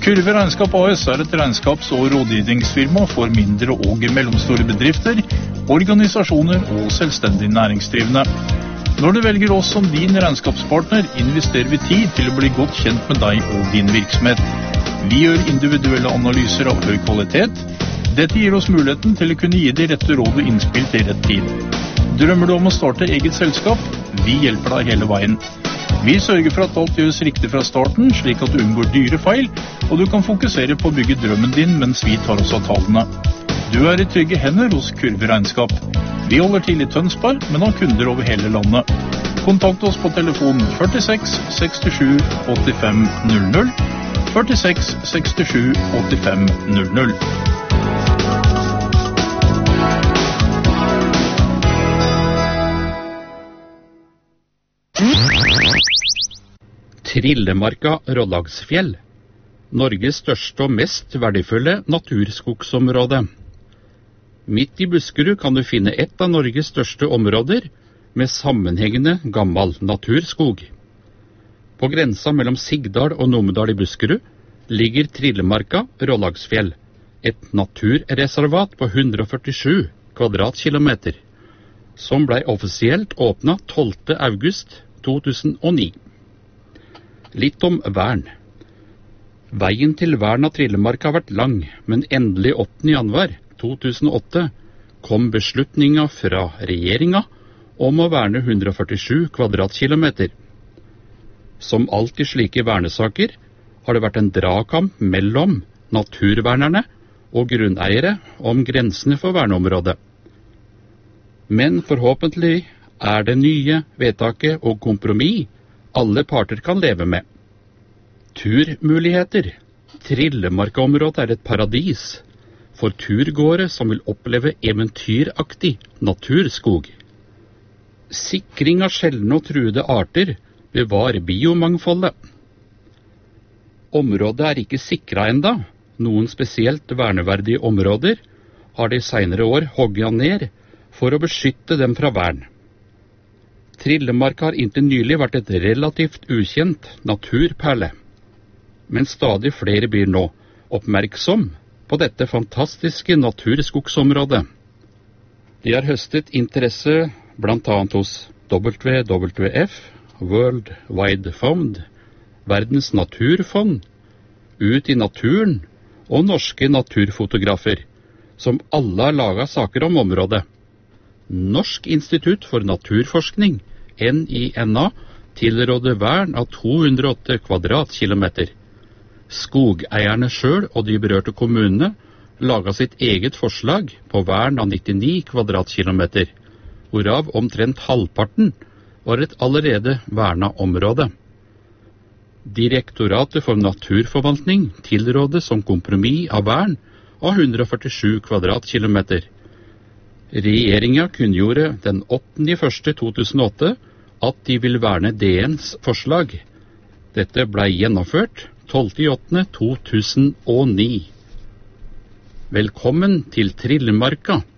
Kurve Regnskap AS er et regnskaps- og rådgivningsfirma for mindre og mellomstore bedrifter, organisasjoner og selvstendig næringsdrivende. Når du velger oss som din regnskapspartner, investerer vi tid til å bli godt kjent med deg og din virksomhet. Vi gjør individuelle analyser av høy kvalitet. Dette gir oss muligheten til å kunne gi de rette råd og innspill til rett tid. Drømmer du om å starte eget selskap? Vi hjelper deg hele veien. Vi sørger for at alt gjøres riktig fra starten, slik at du unngår dyre feil, og du kan fokusere på å bygge drømmen din mens vi tar oss av tallene. Du er i trygge hender hos Kurve Regnskap. Vi holder til i Tønsberg, men har kunder over hele landet. Kontakt oss på telefon 46 67 85 00, 46 67 85 00. Trillemarka Rådlagsfjell, Norges største og mest verdifulle naturskogsområde. Midt i Buskerud kan du finne et av Norges største områder med sammenhengende gammel naturskog. På grensa mellom Sigdal og Numedal i Buskerud ligger Trillemarka Rådlagsfjell, et naturreservat på 147 kvadratkilometer, som ble offisielt åpnet 12. august 2009. Litt om vern. Veien til vern av Trillemarka har vært lang, men endelig 8. januar 2008 kom beslutninga fra regjeringa om å verne 147 kvadratkilometer. Som alltid slike vernesaker har det vært en dragkamp mellom naturvernerne og grunneiere om grensene for verneområdet. Men forhåpentlig er det nye vedtaket og kompromiss alle parter kan leve med. Turmuligheter. Trillemarkaområdet er et paradis for turgåere som vil oppleve eventyraktig naturskog. Sikring av sjeldne og truede arter bevarer biomangfoldet. Området er ikke sikret enda. Noen spesielt verneverdige områder har de senere år hogget ned for å beskytte dem fra vern. Trillemarka har inntil nylig vært et relativt ukjent naturperle, men stadig flere blir nå oppmerksom på dette fantastiske naturskogsområdet. De har høstet interesse blant annet hos WWF, World Wide Fund, Verdens naturfond, Ut i naturen og norske naturfotografer, som alle har laget saker om området. Norsk institutt for naturforskning, NINA, tilråder vern av 208 kvadratkilometer. Skogeierne selv og de berørte kommunene laget sitt eget forslag på vern av 99 kvadratkilometer, hvorav omtrent halvparten var et allerede verna område. Direktoratet for naturforvaltning tilrådde som kompromiss av vern av 147 kvadratkilometer. Regjeringa kunngjorde den 8.1.2008 at de vil verne DNs forslag. Dette ble gjennomført 12.8.2009. Velkommen til Trillemarka.